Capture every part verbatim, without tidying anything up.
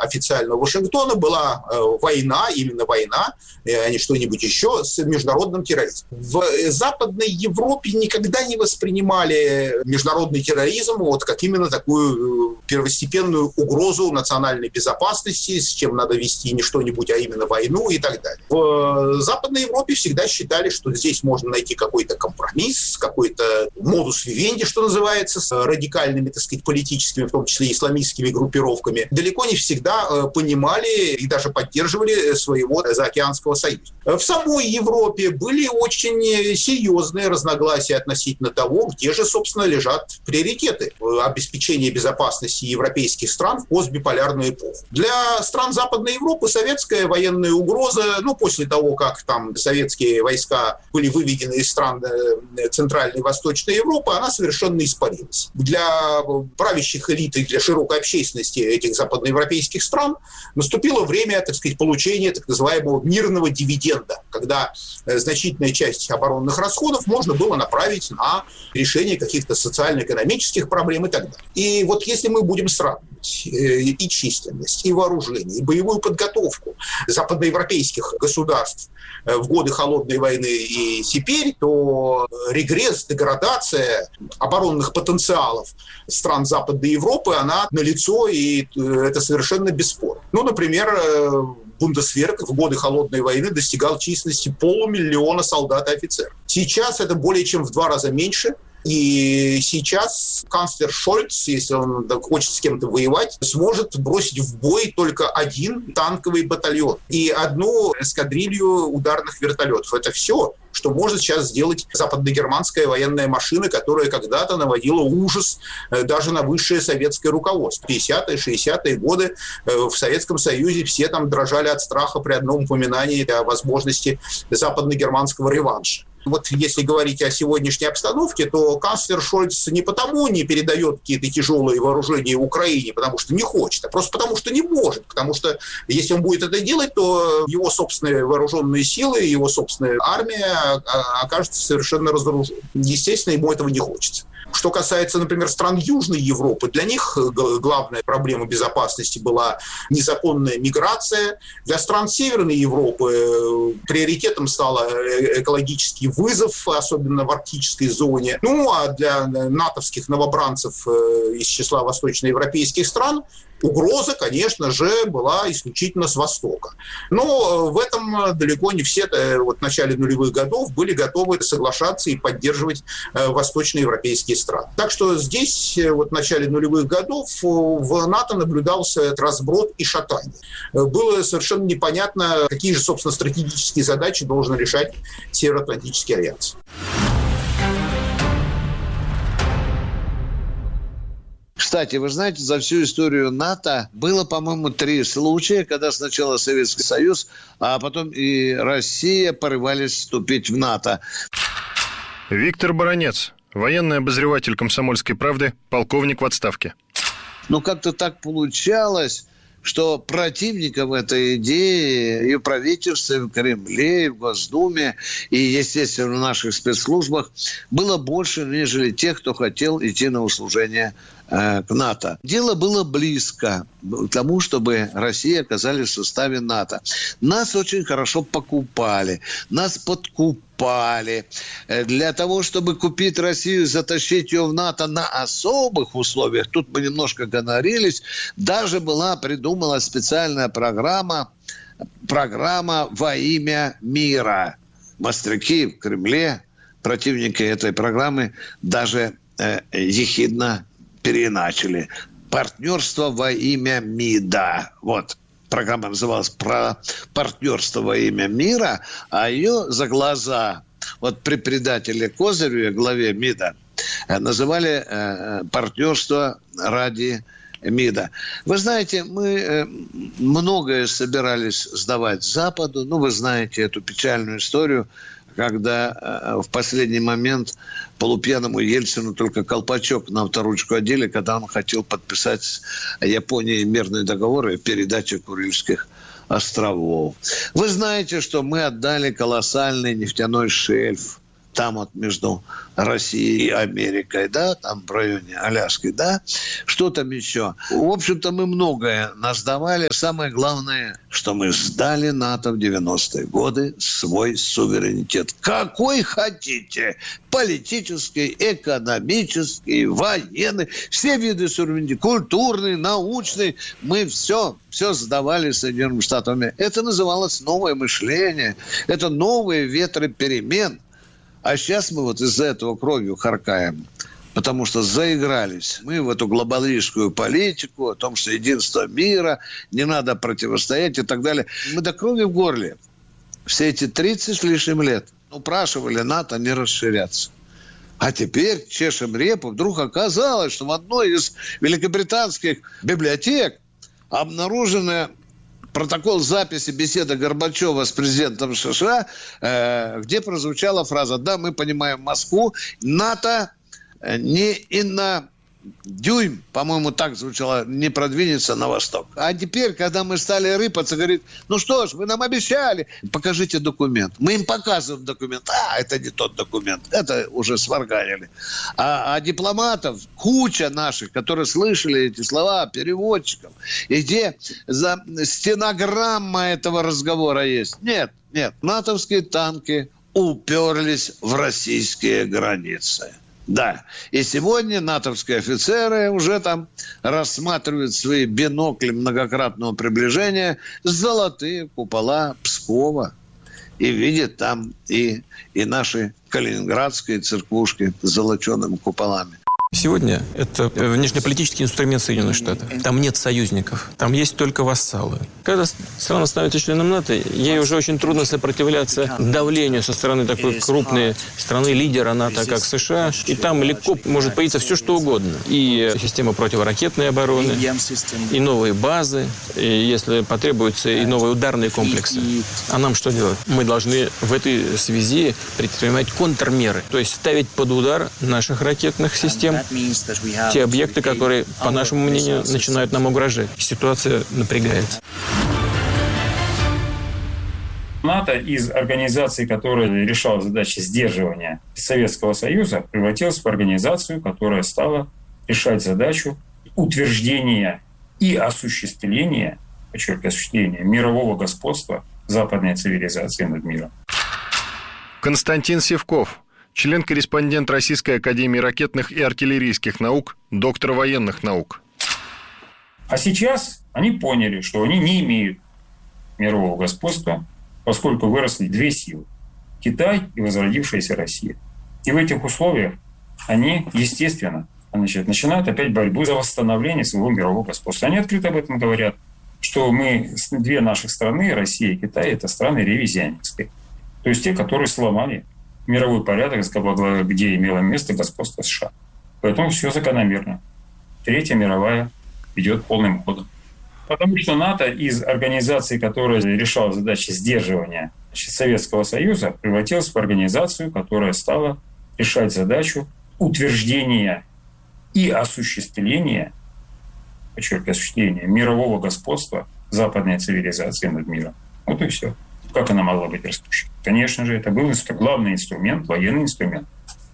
официального Вашингтона была война, именно война, а не что-нибудь еще, с международным терроризмом. В Западной Европе никогда не воспринимали международный терроризм вот как именно такую первостепенную угрозу национальной безопасности, с чем надо вести не что-нибудь, а именно войну и так далее. В Западной Европе всегда считали, что здесь можно найти какой-то компромисс, какой-то модус вивенди, что называется, с радикальными, так сказать, политическими, в том числе исламистскими группировками. Далеко не всегда понимали и даже поддерживали своего заокеанского союза. В самой Европе были очень серьезные разногласия относительно того, где же, собственно, лежат приоритеты обеспечения безопасности европейских стран в постбиполярную эпоху. Для стран Западной Европы советская военная угроза, ну, после того, как там советские войска были выведены из стран Центральной и Восточной Европы, она совершенно испарилась. Для правящих элит и для широкой общественности этих западноевропейских стран наступило время, так сказать, получения так называемого мирного дивиденда, когда значительная часть оборонных расходов можно было направить на решение каких-то социально-экономических проблем и так далее. И вот если мы будем сравнивать и численность, и вооружение, и боевую подготовку западноевропейских государств в годы Холодной войны и теперь, то регресс, деградация оборонных потенциалов стран Западной Европы, она налицо, и это совершенно бесспорно. Ну, например, Бундесвер в годы Холодной войны достигал численности полумиллиона солдат и офицеров. Сейчас это более чем в два раза меньше. И сейчас канцлер Шольц, если он хочет с кем-то воевать, сможет бросить в бой только один танковый батальон и одну эскадрилью ударных вертолетов. Это все, что может сейчас сделать западногерманская военная машина, которая когда-то наводила ужас даже на высшее советское руководство. В пятидесятые, шестидесятые годы в Советском Союзе все там дрожали от страха при одном упоминании о возможности западногерманского реванша. Вот если говорить о сегодняшней обстановке, то канцлер Шольц не потому не передает какие-то тяжелые вооружения Украине, потому что не хочет, а просто потому что не может. Потому что если он будет это делать, то его собственные вооруженные силы, его собственная армия окажется совершенно разоруженной. Естественно, ему этого не хочется. Что касается, например, стран Южной Европы, для них главная проблема безопасности была незаконная миграция. Для стран Северной Европы приоритетом стал экологический вызов, особенно в арктической зоне. Ну, а для натовских новобранцев из числа восточноевропейских стран угроза, конечно же, была исключительно с Востока. Но в этом далеко не все вот в начале нулевых годов были готовы соглашаться и поддерживать восточноевропейские страны. Так что здесь вот в начале нулевых годов в НАТО наблюдался этот разброд и шатание. Было совершенно непонятно, какие же, собственно, стратегические задачи должен решать Североатлантический альянс. Кстати, вы знаете, за всю историю НАТО было, по-моему, три случая, когда сначала Советский Союз, а потом и Россия порывались вступить в НАТО. Виктор Баранец, военный обозреватель «Комсомольской правды», полковник в отставке. Ну, как-то так получалось, что противников этой идеи и в правительстве, и в Кремле, и в Госдуме, и, естественно, в наших спецслужбах было больше, нежели тех, кто хотел идти на услужение э, к НАТО. Дело было близко к тому, чтобы Россия оказалась в составе НАТО. Нас очень хорошо покупали, нас подкупали. Для того, чтобы купить Россию, затащить ее в НАТО на особых условиях, тут мы немножко гонорились, даже была придумана специальная программа, программа «Во имя мира». Мостряки в Кремле, противники этой программы, даже э, ехидно переиначили. «Партнерство во имя МИДа». Вот. Программа называлась «Про партнерство во имя мира», а ее за глаза вот при предателе Козыреве, главе МИДа, называли э, «Партнерство ради МИДа». Вы знаете, мы э, многое собирались сдавать Западу. Ну, вы знаете эту печальную историю, когда э, в последний момент полупьяному Ельцину только колпачок на авторучку одели, когда он хотел подписать с Японией мирный договор о передаче Курильских островов. Вы знаете, что мы отдали колоссальный нефтяной шельф там вот между Россией и Америкой, да, там в районе Аляски, да, что там еще. В общем-то, мы многое насдавали. Самое главное, что мы сдали НАТО в девяностые годы свой суверенитет. Какой хотите. Политический, экономический, военный. Все виды суверенитета. Культурный, научный. Мы все, все сдавали Соединенным Штатам. Это называлось новое мышление. Это новые ветры перемен. А сейчас мы вот из-за этого кровью харкаем, потому что заигрались мы в эту глобалистскую политику, о том, что единство мира, не надо противостоять и так далее. Мы до крови в горле все эти тридцать с лишним лет упрашивали НАТО не расширяться. А теперь чешем репу. Вдруг оказалось, что в одной из великобританских библиотек обнаружена протокол записи беседы Горбачева с президентом США, э, где прозвучала фраза: «Да, мы понимаем Москву, НАТО не и на дюйм, по-моему, так звучало, не продвинется на восток». А теперь, когда мы стали рыпаться, говорит: ну что ж, вы нам обещали, покажите документ. Мы им показываем документ. А, это не тот документ, это уже сварганили. А, а дипломатов куча наших, которые слышали эти слова, переводчиков, и где за стенограмма этого разговора есть. Нет, нет, натовские танки уперлись в российские границы. Да, и сегодня натовские офицеры уже там рассматривают свои бинокли многократного приближения, золотые купола Пскова, и видят там и, и наши калининградские церквушки с золочеными куполами. Сегодня это внешнеполитический инструмент Соединенных Штатов. Там нет союзников, там есть только вассалы. Когда страна становится членом НАТО, ей уже очень трудно сопротивляться давлению со стороны такой крупной страны-лидера НАТО, как США. И там легко может появиться все, что угодно. И система противоракетной обороны, и новые базы, и, если потребуется, и новые ударные комплексы. А нам что делать? Мы должны в этой связи предпринимать контрмеры, то есть ставить под удар наших ракетных систем те объекты, которые, по нашему мнению, начинают нам угрожать. Ситуация напрягается. НАТО из организации, которая решала задачи сдерживания Советского Союза, превратилась в организацию, которая стала решать задачу утверждения и осуществления, подчеркиваю, осуществления мирового господства западной цивилизации над миром. Константин Сивков, член-корреспондент Российской академии ракетных и артиллерийских наук, доктор военных наук. А сейчас они поняли, что они не имеют мирового господства, поскольку выросли две силы – Китай и возродившаяся Россия. И в этих условиях они, естественно, значит, начинают опять борьбу за восстановление своего мирового господства. Они открыто об этом говорят, что мы, две наших страны, Россия и Китай, это страны ревизионистские. То есть те, которые сломали мировой порядок, где имело место господство США. Поэтому все закономерно. Третья мировая идет полным ходом. Потому что НАТО из организации, которая решала задачи сдерживания Советского Союза, превратилась в организацию, которая стала решать задачу утверждения и осуществления, подчеркиваю, осуществления мирового господства западной цивилизации над миром. Вот и все. Как она могла быть растущей? Конечно же, это был главный инструмент, военный инструмент.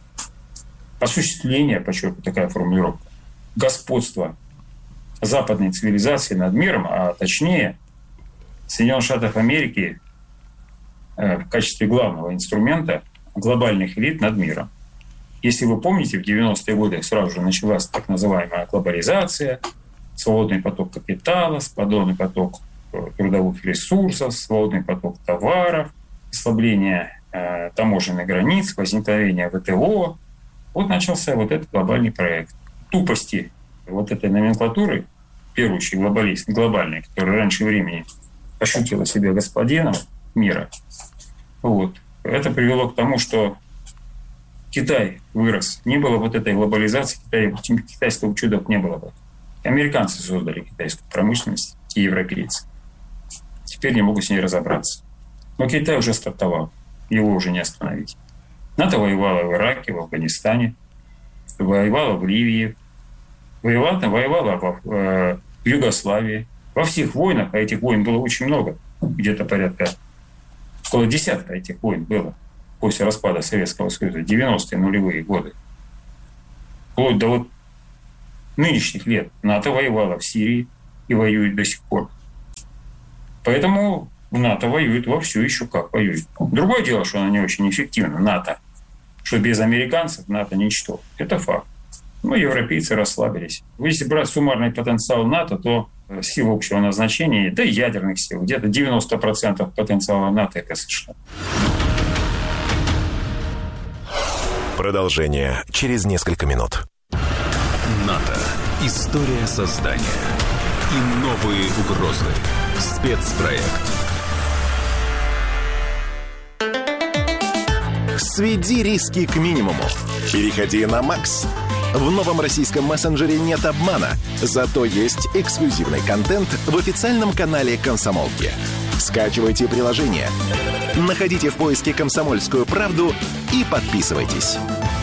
Осуществление, подчеркиваю, такая формулировка, господства западной цивилизации над миром, а точнее Соединенных Штатов Америки э, в качестве главного инструмента глобальных элит над миром. Если вы помните, в девяностые годы сразу же началась так называемая глобализация, свободный поток капитала, свободный поток трудовых ресурсов, свободный поток товаров, ослабление э, таможенных границ, возникновение ВТО. Вот начался вот этот глобальный проект. Тупости вот этой номенклатуры, в первую очередь глобалист, глобальной, которая раньше времени ощутила себя господином мира, вот, это привело к тому, что Китай вырос. Не было вот этой глобализации, Китай, китайского чуда не было бы. Американцы создали китайскую промышленность и европейцы. Теперь не могут с ней разобраться. Но Китай уже стартовал. Его уже не остановить. НАТО воевало в Ираке, в Афганистане, воевало в Ливии, воевало, воевало в, э, в Югославии. Во всех войнах, а этих войн было очень много, где-то порядка, около десятка этих войн было. после распада Советского Союза, девяностые нулевые годы, вплоть до вот нынешних лет, НАТО воевала в Сирии и воюет до сих пор. Поэтому НАТО воюет вовсю, еще как воюет. Другое дело, что она не очень эффективна, НАТО. Что без американцев НАТО ничто. Это факт. Но европейцы расслабились. Если брать суммарный потенциал НАТО, то сил общего назначения, да и ядерных сил, где-то девяносто процентов потенциала НАТО – это США. Продолжение через несколько минут. НАТО. История создания. И новые угрозы. Спецпроект. Сведи риски к минимуму. Переходи на Макс. В новом российском мессенджере нет обмана, зато есть эксклюзивный контент в официальном канале «Комсомолки». Скачивайте приложение, находите в поиске «Комсомольскую правду» и подписывайтесь.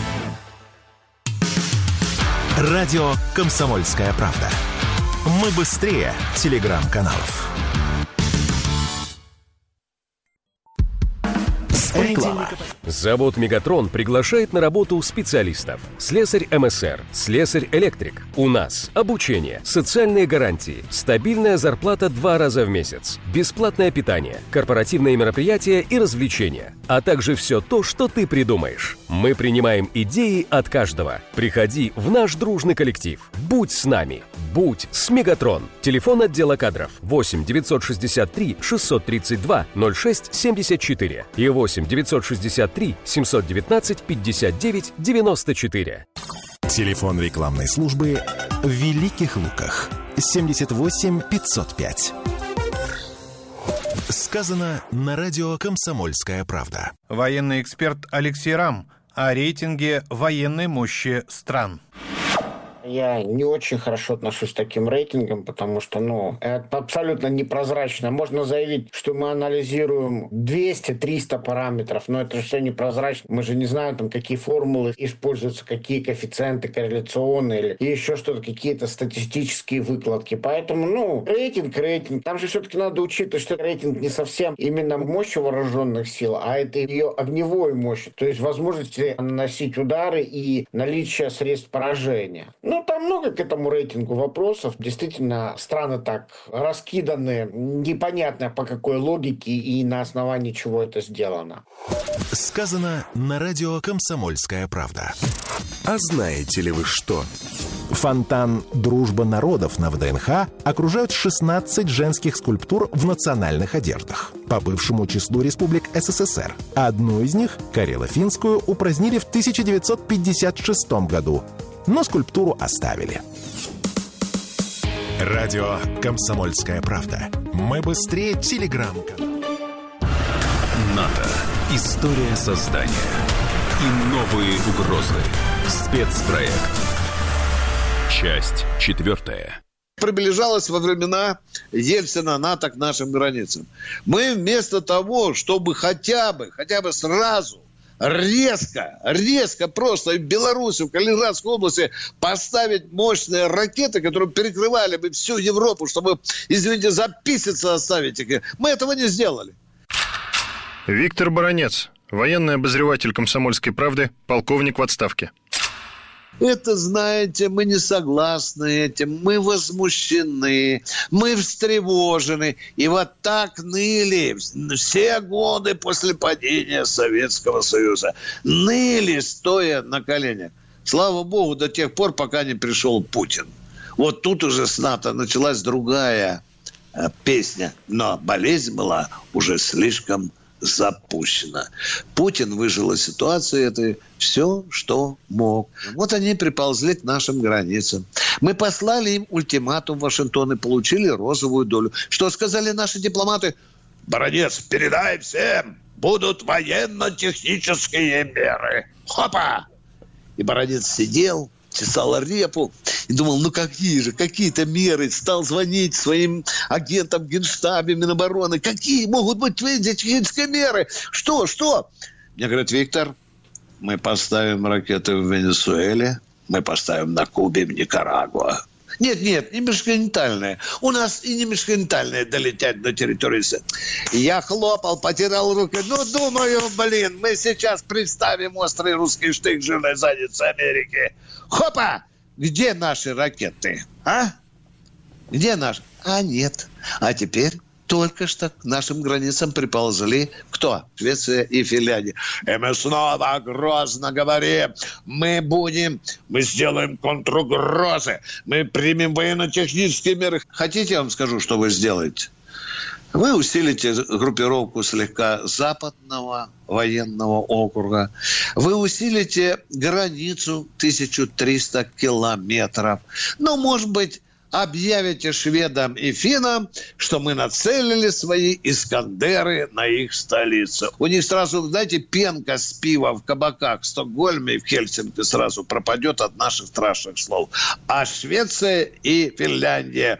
Радио «Комсомольская правда». Мы быстрее телеграм-каналов. Реклама. Завод «Мегатрон» приглашает на работу специалистов. Слесарь эм эс эр, слесарь-электрик. У нас обучение, социальные гарантии, стабильная зарплата два раза в месяц, бесплатное питание, корпоративные мероприятия и развлечения, а также все то, что ты придумаешь. Мы принимаем идеи от каждого. Приходи в наш дружный коллектив. Будь с нами. Будь с «Мегатрон». Телефон отдела кадров восемь девятьсот шестьдесят три шестьсот тридцать два ноль шесть семьдесят четыре и восемь девятьсот шестьдесят три семьсот девятнадцать пятьдесят девять девяносто четыре. Телефон рекламной службы в Великих Луках семьдесят восемь пятьсот пять. Сказано на радио «Комсомольская правда». Военный эксперт Алексей Рам о рейтинге военной мощи стран. Я не очень хорошо отношусь к таким рейтингам, потому что, ну, это абсолютно непрозрачно. Можно заявить, что мы анализируем двести-триста параметров, но это же все непрозрачно. Мы же не знаем, там, какие формулы используются, какие коэффициенты корреляционные или еще что-то, какие-то статистические выкладки. Поэтому, ну, рейтинг, рейтинг. Там же все-таки надо учитывать, что рейтинг не совсем именно мощь вооруженных сил, а это ее огневой мощь, то есть возможности наносить удары и наличие средств поражения. Ну, там много к этому рейтингу вопросов. Действительно, страны так раскиданы, непонятно по какой логике и на основании чего это сделано. Сказано на радио «Комсомольская правда». А знаете ли вы что? Фонтан «Дружба народов» на вэ дэ эн ха окружают шестнадцать женских скульптур в национальных одеждах по бывшему числу республик эс эс эс эр. Одну из них, Карело-Финскую, упразднили в тысяча девятьсот пятьдесят шестом году, но скульптуру оставили. Радио «Комсомольская правда». Мы быстрее телеграм-канала. НАТО. История создания. И новые угрозы. Спецпроект. Часть четвертая. Приближалась во времена Ельцина НАТО к нашим границам. Мы вместо того, чтобы хотя бы, хотя бы сразу резко, резко просто в Беларуси, в Калининградской области поставить мощные ракеты, которые перекрывали бы всю Европу, чтобы, извините, за писаться оставить их. Мы этого не сделали. Виктор Баранец, военный обозреватель «Комсомольской правды», полковник в отставке. Это, знаете, мы не согласны этим, мы возмущены, мы встревожены. И вот так ныли все годы после падения Советского Союза. Ныли, стоя на коленях. Слава богу, до тех пор, пока не пришел Путин. Вот тут уже с НАТО началась другая э, песня. Но болезнь была уже слишком запущена. Путин выжил из ситуации этой все, что мог. Вот они приползли к нашим границам. Мы послали им ультиматум в Вашингтон и получили розовую долю. Что сказали наши дипломаты? Баранец, передай всем, будут военно-технические меры. Хопа! И Баранец сидел, чесал репу и думал, ну какие же, какие-то меры. Стал звонить своим агентам в Генштабе, Минобороны. Какие могут быть технические меры? Что, что? Мне говорят, Виктор, мы поставим ракеты в Венесуэле, мы поставим на Кубе, в Никарагуа. Нет, нет, не межконтинентальные. У нас и не межконтинентальные долетят до территории. Я хлопал, потирал руки. Ну, думаю, блин, мы сейчас представим острый русский штык жирной задницы Америки. Хопа! Где наши ракеты? А? Где наши? А нет. А теперь только что к нашим границам приползли кто? Швеция и Финляндия. И мы снова грозно говорим, мы будем, мы сделаем контругрозы, мы примем военно-технические меры. Хотите, я вам скажу, что вы сделаете? Вы усилите группировку слегка западного военного округа. Вы усилите границу тысяча триста километров. Ну, может быть, объявите шведам и финнам, что мы нацелили свои «Искандеры» на их столицу. У них сразу, знаете, пенка с пива в кабаках в Стокгольме и в Хельсинки сразу пропадет от наших страшных слов. А Швеция и Финляндия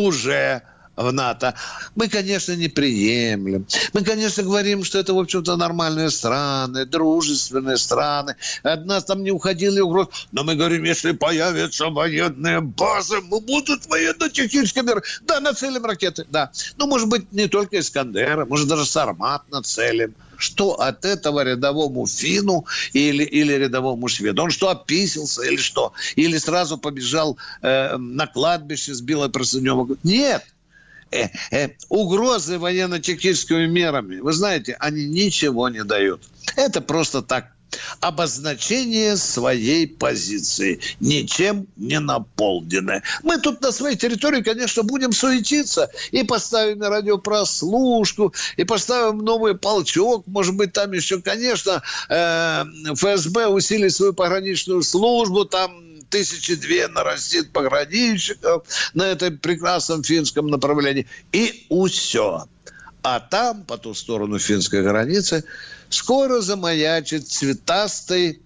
уже в НАТО. Мы, конечно, не приемлем. Мы, конечно, говорим, что это, в общем-то, нормальные страны, дружественные страны. От нас там не уходили угрозы. Но мы говорим, если появятся военные базы, будут военно-технические меры. Да, нацелим ракеты, да. Ну, может быть, не только «Искандеры», может, даже «Сармат» нацелим. Что от этого рядовому финну или, или рядовому шведу? Он что, описался или что? Или сразу побежал э, на кладбище с белой простыней? Нет. Э, э, угрозы военно-техническими мерами, вы знаете, они ничего не дают. Это просто так. Обозначение своей позиции, ничем не наполненное. Мы тут на своей территории, конечно, будем суетиться. И поставим радиопрослушку, и поставим новый полчок. Может быть, там еще, конечно, э, ФСБ усилит свою пограничную службу, там тысячи две нарастит пограничников на этом прекрасном финском направлении. И усё. А там, по ту сторону финской границы, скоро замаячит цветастый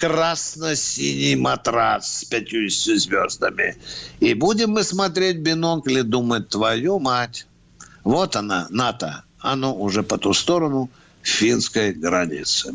красно-синий матрас с пятьюдесятью звездами. И будем мы смотреть в бинокль и думать, твою мать, вот она, НАТО, оно уже по ту сторону финской границы.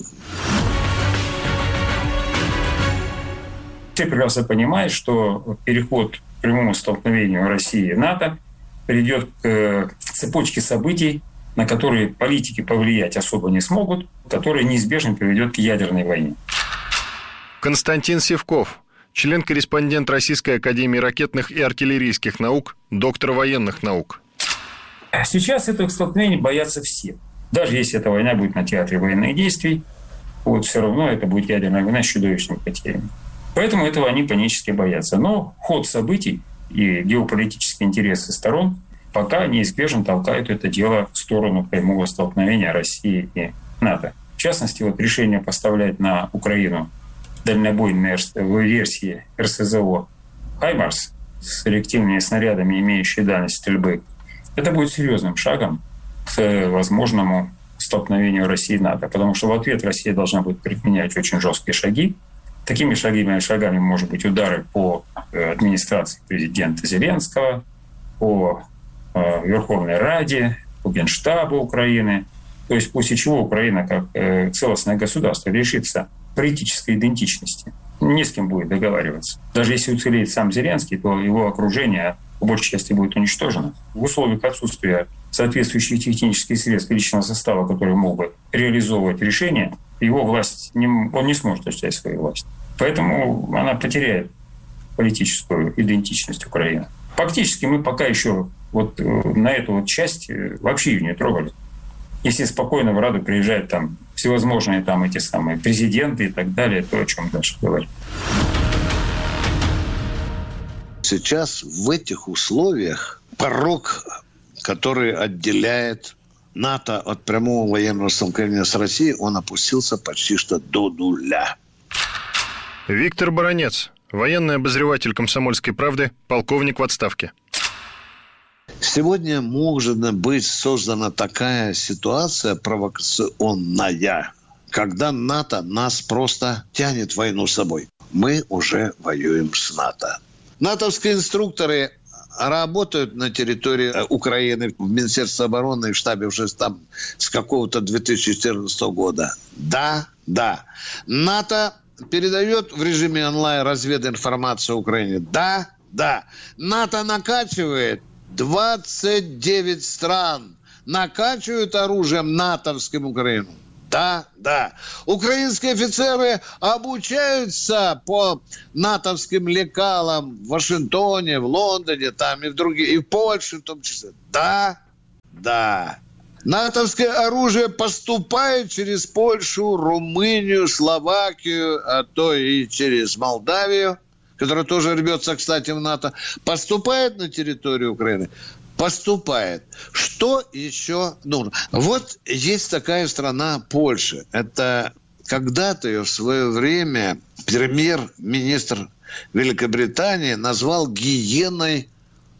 Все прекрасно понимают, что переход к прямому столкновению России и НАТО приведет к цепочке событий, на которые политики повлиять особо не смогут, которые неизбежно приведет к ядерной войне. Константин Сивков, член-корреспондент Российской академии ракетных и артиллерийских наук, доктор военных наук. Сейчас этого столкновения боятся все. Даже если эта война будет на театре военных действий, вот все равно это будет ядерная война с чудовищными потерями. Поэтому этого они панически боятся. Но ход событий и геополитические интересы сторон пока неизбежно толкают это дело в сторону прямого столкновения России и НАТО. В частности, вот решение поставлять на Украину дальнобойные версии эр эс зэ о «Хаймарс» с реактивными снарядами, имеющие дальность стрельбы, это будет серьезным шагом к возможному столкновению России и НАТО. Потому что в ответ Россия должна будет предпринять очень жесткие шаги. Такими шагами, шагами может быть удары по администрации президента Зеленского, по Верховной Раде, по Генштабу Украины. То есть после чего Украина как э, целостное государство лишится политической идентичности. Не с кем будет договариваться. Даже если уцелеет сам Зеленский, то его окружение в большей части будет уничтожено. В условиях отсутствия соответствующих технических средств и личного состава, который мог бы реализовывать решения, его власть, не, он не сможет осуществлять свою власть. Поэтому она потеряет политическую идентичность Украины. Фактически мы пока еще вот на эту вот часть вообще ее не трогали. Если спокойно в Раду приезжают там всевозможные там эти самые президенты и так далее, то о чем дальше говорить? Сейчас в этих условиях порог, который отделяет НАТО от прямого военного столкновения с Россией, он опустился почти что до нуля. Виктор Баранец, военный обозреватель «Комсомольской правды», полковник в отставке. Сегодня может быть создана такая ситуация провокационная, когда НАТО нас просто тянет в войну с собой. Мы уже воюем с НАТО. натовские инструкторы работают на территории Украины в Министерстве обороны и в штабе уже там с какого-то две тысячи четырнадцатого года. Да, да. НАТО передает в режиме онлайн развединформацию Украине. Да, да. НАТО накачивает двадцать девять стран. Накачивают оружием натовским Украину. Да, да. Украинские офицеры обучаются по натовским лекалам в Вашингтоне, в Лондоне, там и в других, и в Польше в том числе. Да, да. Натовское оружие поступает через Польшу, Румынию, Словакию, а то и через Молдавию, которая тоже рвется, кстати, в НАТО. Поступает на территорию Украины. Поступает. Что еще нужно? Вот есть такая страна Польша. Это когда-то ее в свое время премьер-министр Великобритании назвал гиеной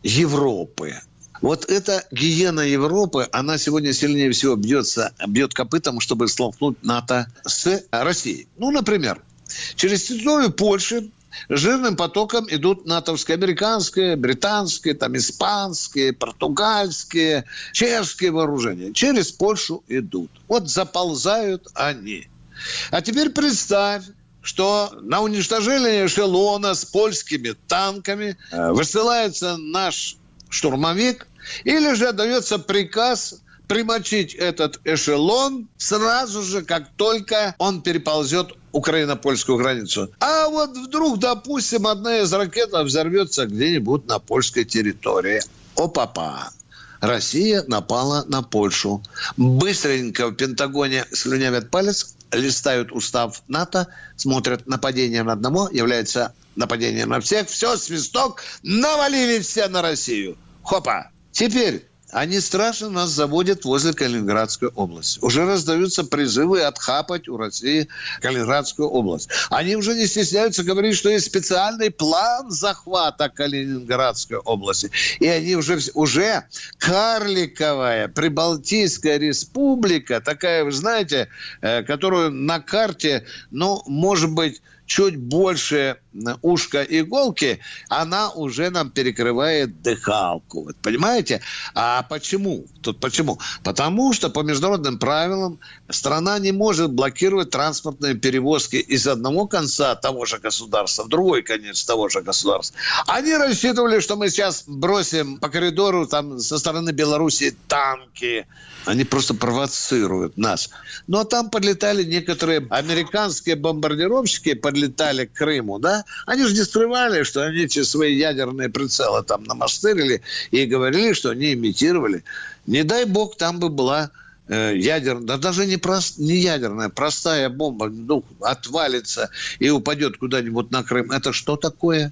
Европы. Вот эта гиена Европы, она сегодня сильнее всего бьется, бьет копытом, чтобы столкнуть НАТО с Россией. Ну, например, через территорию Польши жирным потоком идут натовские, американские, британские, там, испанские, португальские, чешские вооружения. Через Польшу идут. Вот заползают они. А теперь представь, что на уничтожение эшелона с польскими танками высылается наш штурмовик, или же дается приказ примочить этот эшелон сразу же, как только он переползет украино-польскую границу. А вот вдруг, допустим, одна из ракет взорвется где-нибудь на польской территории. О-папа! Россия напала на Польшу. Быстренько в Пентагоне слюнявят палец, листают устав НАТО, смотрят, нападение на одного является нападением на всех. Все, свисток, навалили все на Россию. Хопа! Теперь они страшно нас заводят возле Калининградской области. Уже раздаются призывы отхапать у России Калининградскую область. Они уже не стесняются говорить, что есть специальный план захвата Калининградской области. И они уже, уже карликовая Прибалтийская республика, такая, вы знаете, которую на карте, ну, может быть, чуть больше ушка иголки, она уже нам перекрывает дыхалку. Вот, понимаете? А почему? Тут почему? Потому что по международным правилам страна не может блокировать транспортные перевозки из одного конца того же государства в другой конец того же государства. Они рассчитывали, что мы сейчас бросим по коридору там со стороны Белоруссии танки. Они просто провоцируют нас. Но там подлетали некоторые американские бомбардировщики, подлетали к Крыму, да? Они же не скрывали, что они через свои ядерные прицелы там намастырили и говорили, что они имитировали. Не дай бог, там бы была э, ядерная, да даже не, прост, не ядерная, простая бомба, ну, отвалится и упадет куда-нибудь на Крым. Это что такое?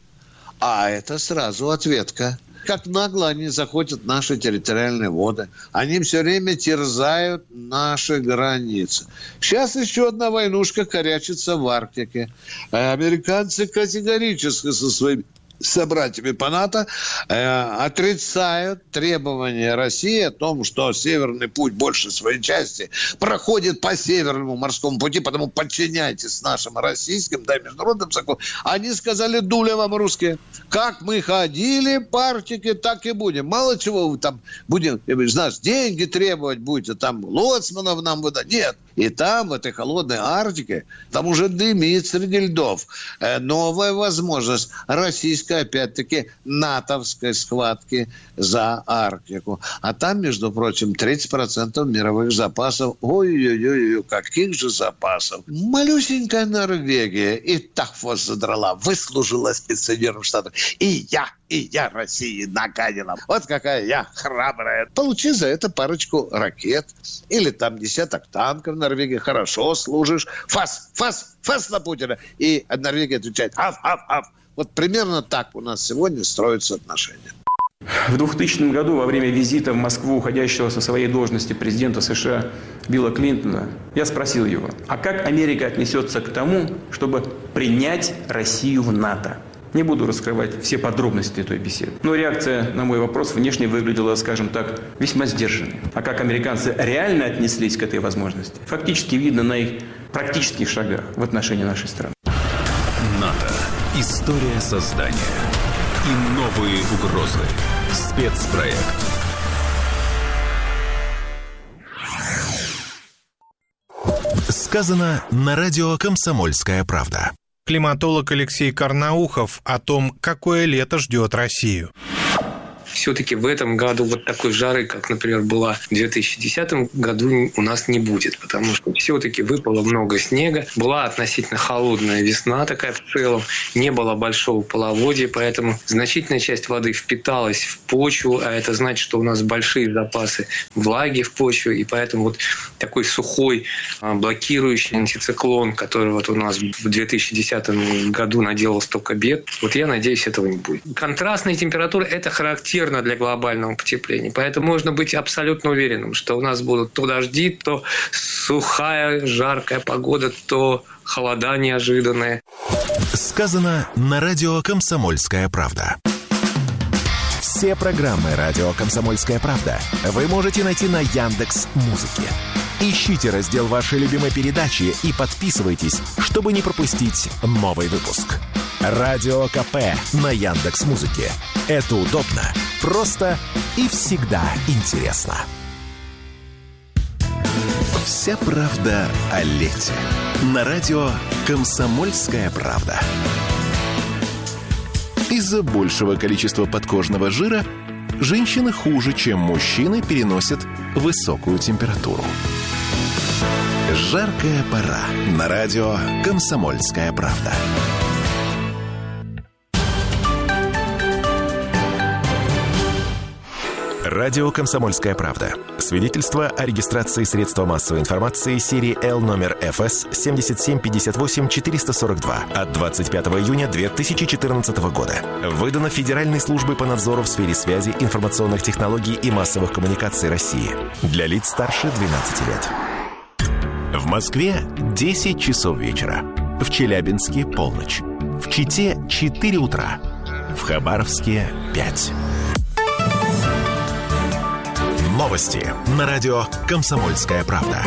А это сразу ответка. Как нагло они заходят в наши территориальные воды. Они все время терзают наши границы. Сейчас еще одна войнушка корячится в Арктике. Американцы категорически со своими собратьями по НАТО э, отрицают требования России о том, что Северный путь большей своей части проходит по Северному морскому пути, потому подчиняйтесь нашим российским, да, международным законам. Они сказали: дуля вам русские. Как мы ходили по Арктике, так и будем. Мало чего вы там будем, знаешь, деньги требовать будете, там лоцманов нам выдать. Нет. И там, в этой холодной Арктике, там уже дымит среди льдов. Э, новая возможность российской, опять-таки, натовской схватки за Арктику. А там, между прочим, тридцать процентов мировых запасов. Ой-ой-ой, каких же запасов. Малюсенькая Норвегия и так хвост задрала, выслужилась перед Соединенными Штатами. И я, и я России нагадила. Вот какая я храбрая. Получи за это парочку ракет или там десяток танков. Норвегии хорошо служишь. Фас, фас, фас на Путина. И Норвегия отвечает: аф, аф, аф. Вот примерно так у нас сегодня строятся отношения. В двухтысячном году во время визита в Москву уходящего со своей должности президента США Билла Клинтона я спросил его: а как Америка отнесется к тому, чтобы принять Россию в НАТО? Не буду раскрывать все подробности той беседы. Но реакция на мой вопрос внешне выглядела, скажем так, весьма сдержанной. А как американцы реально отнеслись к этой возможности, фактически видно на их практических шагах в отношении нашей страны. НАТО. История создания. И новые угрозы. Спецпроект. Сказано на радио «Комсомольская правда». Климатолог Алексей Карнаухов о том, какое лето ждет Россию. Все-таки в этом году вот такой жары, как, например, была в две тысячи десятом году, у нас не будет, потому что все-таки выпало много снега, была относительно холодная весна такая в целом, не было большого половодья, поэтому значительная часть воды впиталась в почву, а это значит, что у нас большие запасы влаги в почве, и поэтому вот такой сухой, блокирующий антициклон, который вот у нас в две тысячи десятом году наделал столько бед, вот я надеюсь, этого не будет. Контрастные температуры – это характерно для глобального потепления. Поэтому можно быть абсолютно уверенным, что у нас будут то дожди, то сухая, жаркая погода, то холода неожиданные. Сказано на радио «Комсомольская правда». Все программы радио «Комсомольская правда» вы можете найти на Яндекс.Музыке. Ищите раздел вашей любимой передачи и подписывайтесь, чтобы не пропустить новый выпуск. Радио КП на Яндекс.Музыке. Это удобно, просто и всегда интересно. Вся правда о лете. На радио «Комсомольская правда». Из-за большего количества подкожного жира женщины хуже, чем мужчины, переносят высокую температуру. Жаркая пора. На радио «Комсомольская правда». Радио «Комсомольская правда». Свидетельство о регистрации средства массовой информации серии Л номер эф эс семь семь пять восемь четыре сорок два от двадцать пятого июня две тысячи четырнадцатого года. Выдано Федеральной службой по надзору в сфере связи, информационных технологий и массовых коммуникаций России. Для лиц старше двенадцати лет. В Москве десять часов вечера. В Челябинске полночь. В Чите четыре утра. В Хабаровске пять. Новости на радио «Комсомольская правда».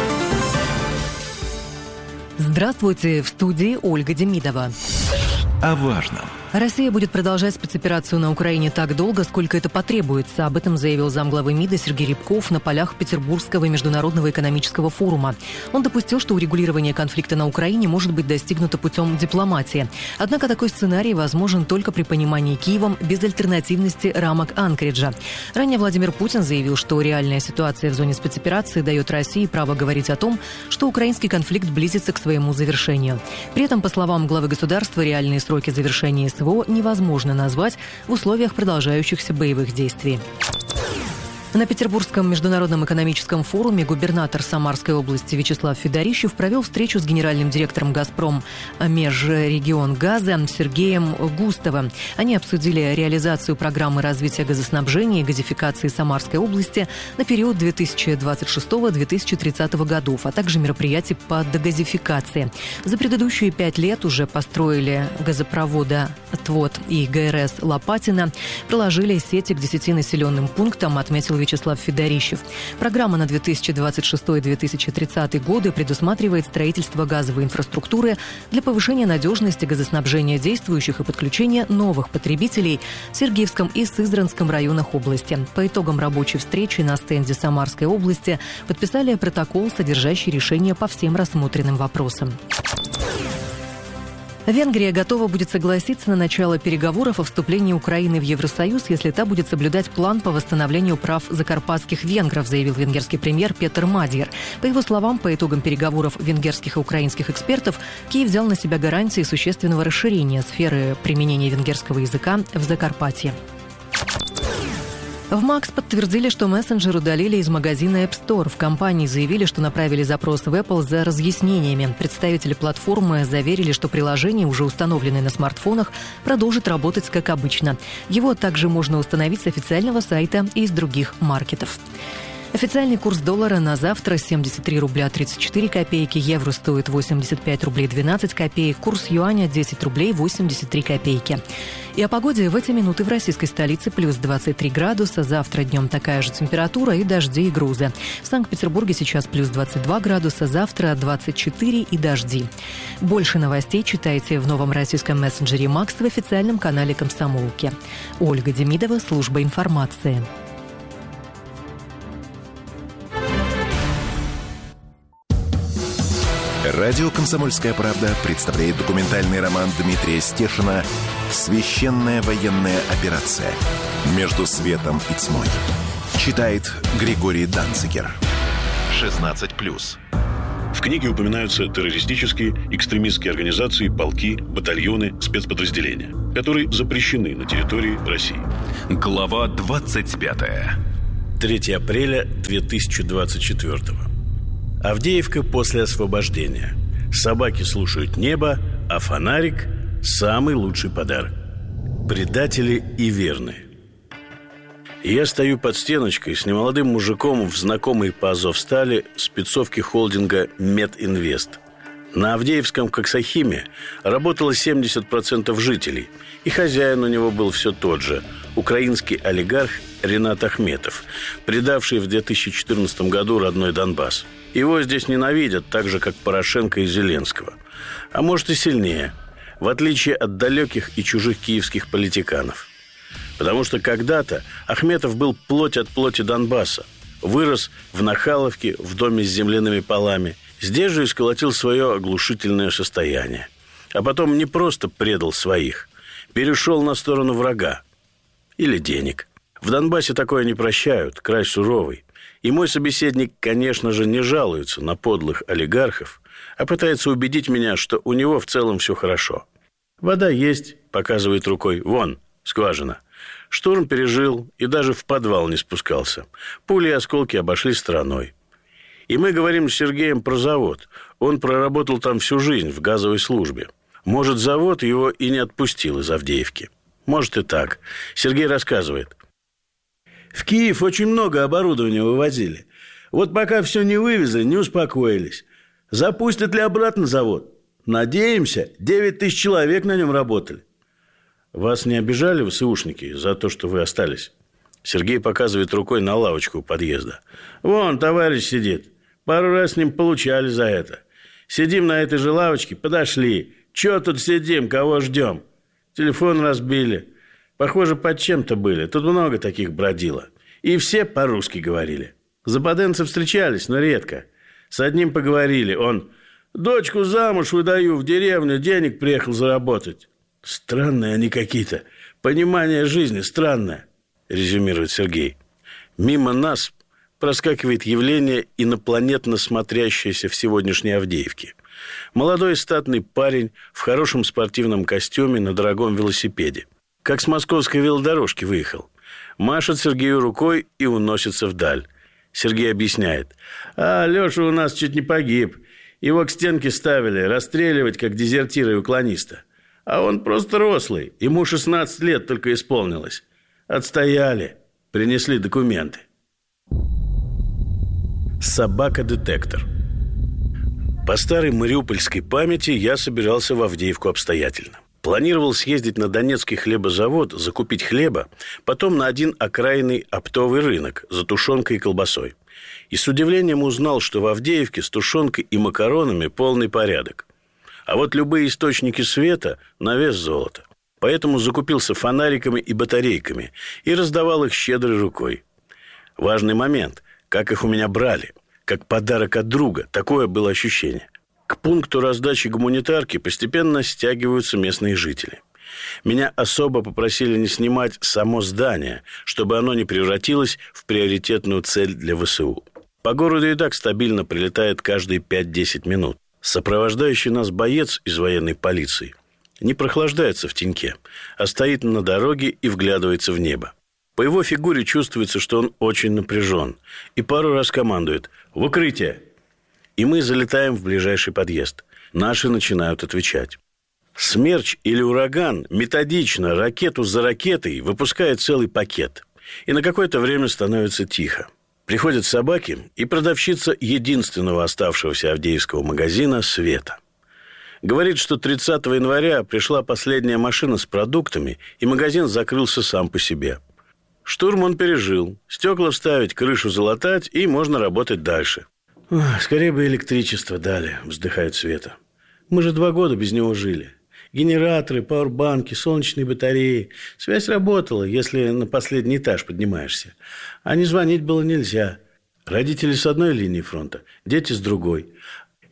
Здравствуйте, в студии Ольга Демидова. О важном. Россия будет продолжать спецоперацию на Украине так долго, сколько это потребуется. Об этом заявил замглавы МИДа Сергей Рябков на полях Петербургского международного экономического форума. Он допустил, что урегулирование конфликта на Украине может быть достигнуто путем дипломатии. Однако такой сценарий возможен только при понимании Киевом безальтернативности рамок Анкориджа. Ранее Владимир Путин заявил, что реальная ситуация в зоне спецоперации дает России право говорить о том, что украинский конфликт близится к своему завершению. При этом, по словам главы государства, реальные сроки завершения СВО невозможно назвать в условиях продолжающихся боевых действий. На Петербургском международном экономическом форуме губернатор Самарской области Вячеслав Федорищев провел встречу с генеральным директором «Газпром» Межрегионгаза Сергеем Густовым. Они обсудили реализацию программы развития газоснабжения и газификации Самарской области на период две тысячи двадцать шестого - две тысячи тридцатого годов, а также мероприятий по дегазификации. За предыдущие пять лет уже построили газопроводы «Отвод» и ГРС «Лопатино», проложили сети к десяти населенным пунктам, отметил Вячеслав Федорищев. Программа на две тысячи двадцать шестой - две тысячи тридцатый годы предусматривает строительство газовой инфраструктуры для повышения надежности газоснабжения действующих и подключения новых потребителей в Сергиевском и Сызранском районах области. По итогам рабочей встречи на стенде Самарской области подписали протокол, содержащий решения по всем рассмотренным вопросам. Венгрия готова будет согласиться на начало переговоров о вступлении Украины в Евросоюз, если та будет соблюдать план по восстановлению прав закарпатских венгров, заявил венгерский премьер Петер Мадьер. По его словам, по итогам переговоров венгерских и украинских экспертов, Киев взял на себя гарантии существенного расширения сферы применения венгерского языка в Закарпатье. В МАКС подтвердили, что мессенджер удалили из магазина App Store. В компании заявили, что направили запрос в Apple за разъяснениями. Представители платформы заверили, что приложение, уже установленное на смартфонах, продолжит работать как обычно. Его также можно установить с официального сайта и из других маркетов. Официальный курс доллара на завтра семьдесят три рубля тридцать четыре копейки, евро стоит восемьдесят пять рублей двенадцать копеек, курс юаня десять рублей восемьдесят три копейки. И о погоде в эти минуты в российской столице плюс двадцать три градуса, завтра днем такая же температура и дожди и грузы. В Санкт-Петербурге сейчас плюс двадцать два градуса, завтра двадцать четыре и дожди. Больше новостей читайте в новом российском мессенджере МАКС в официальном канале «Комсомолки». Ольга Демидова, служба информации. Радио «Комсомольская правда» представляет документальный роман Дмитрия Стешина «Священная военная операция. Между светом и тьмой». Читает Григорий Данцигер. шестнадцать плюс. В книге упоминаются террористические, экстремистские организации, полки, батальоны, спецподразделения, которые запрещены на территории России. Глава двадцать пятая. третьего апреля две тысячи двадцать четвёртого. Авдеевка после освобождения. Собаки слушают небо, а фонарик – самый лучший подарок. Предатели и верные. Я стою под стеночкой с немолодым мужиком в знакомой по Азовстали спецовке холдинга «Мединвест». На Авдеевском коксохиме работало семьдесят процентов жителей, и хозяин у него был все тот же – украинский олигарх Ренат Ахметов, предавший в две тысячи четырнадцатом году родной Донбасс. Его здесь ненавидят так же, как Порошенко и Зеленского. А может и сильнее, в отличие от далеких и чужих киевских политиканов. Потому что когда-то Ахметов был плоть от плоти Донбасса. Вырос в Нахаловке, в доме с земляными полами. Здесь же и сколотил свое оглушительное состояние. А потом не просто предал своих. Перешел на сторону врага. Или денег. В Донбассе такое не прощают, край суровый. И мой собеседник, конечно же, не жалуется на подлых олигархов, а пытается убедить меня, что у него в целом все хорошо. Вода есть, показывает рукой, вон, скважина. Штурм пережил и даже в подвал не спускался. Пули и осколки обошли стороной. И мы говорим с Сергеем про завод. Он проработал там всю жизнь в газовой службе. Может, завод его и не отпустил из Авдеевки. Может и так. Сергей рассказывает. В Киев очень много оборудования вывозили. Вот пока все не вывезли, не успокоились. Запустят ли обратно завод? Надеемся, девять тысяч человек на нем работали. Вас не обижали ВСУшники за то, что вы остались? Сергей показывает рукой на лавочку у подъезда. Вон, товарищ сидит. Пару раз с ним получали за это. Сидим на этой же лавочке, подошли. Че тут сидим, кого ждем? Телефон разбили. Похоже, под чем-то были. Тут много таких бродило. И все по-русски говорили. Западенцы встречались, но редко. С одним поговорили. Он: дочку замуж выдаю, в деревню денег приехал заработать. Странные они какие-то. Понимание жизни странное, резюмирует Сергей. Мимо нас проскакивает явление, инопланетно смотрящееся в сегодняшней Авдеевке. Молодой статный парень в хорошем спортивном костюме на дорогом велосипеде. Как с московской велодорожки выехал. Машет Сергею рукой и уносится вдаль. Сергей объясняет. А Леша у нас чуть не погиб. Его к стенке ставили, расстреливать, как дезертира и уклониста. А он просто рослый. Ему шестнадцать лет только исполнилось. Отстояли. Принесли документы. Собака-детектор. По старой мариупольской памяти я собирался в Авдеевку обстоятельно. Планировал съездить на Донецкий хлебозавод, закупить хлеба, потом на один окраинный оптовый рынок за тушенкой и колбасой. И с удивлением узнал, что в Авдеевке с тушенкой и макаронами полный порядок. А вот любые источники света на вес золота. Поэтому закупился фонариками и батарейками и раздавал их щедрой рукой. Важный момент, как их у меня брали, как подарок от друга, такое было ощущение. К пункту раздачи гуманитарки постепенно стягиваются местные жители. Меня особо попросили не снимать само здание, чтобы оно не превратилось в приоритетную цель для ВСУ. По городу и так стабильно прилетает каждые пять-десять минут. Сопровождающий нас боец из военной полиции не прохлаждается в теньке, а стоит на дороге и вглядывается в небо. По его фигуре чувствуется, что он очень напряжен, и пару раз командует «В укрытие!». И мы залетаем в ближайший подъезд. Наши начинают отвечать. «Смерч» или «Ураган» методично, ракету за ракетой, выпускает целый пакет. И на какое-то время становится тихо. Приходят собаки и продавщица единственного оставшегося авдеевского магазина «Света». Говорит, что тридцатого января пришла последняя машина с продуктами, и магазин закрылся сам по себе. Штурм он пережил. Стекла вставить, крышу залатать, и можно работать дальше. «Скорее бы электричество дали», — вздыхает Света. «Мы же два года без него жили. Генераторы, пауэрбанки, солнечные батареи. Связь работала, если на последний этаж поднимаешься. А не звонить было нельзя. Родители с одной линии фронта, дети с другой.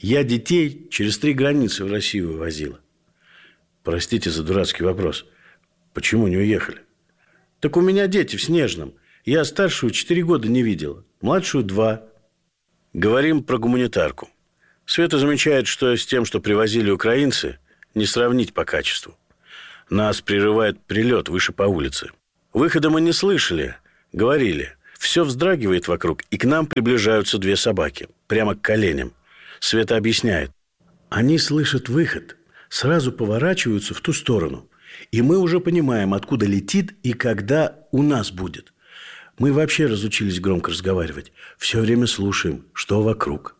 Я детей через три границы в Россию вывозила. Простите за дурацкий вопрос. Почему не уехали? Так у меня дети в Снежном. Я старшую четыре года не видела, младшую два. Говорим про гуманитарку. Света замечает, что с тем, что привозили украинцы, не сравнить по качеству. Нас прерывает прилет выше по улице. Выхода мы не слышали, говорили. Все вздрагивает вокруг, и к нам приближаются две собаки, прямо к коленям. Света объясняет. Они слышат выход, сразу поворачиваются в ту сторону. И мы уже понимаем, откуда летит и когда у нас будет. Мы вообще разучились громко разговаривать. Все время слушаем, что вокруг.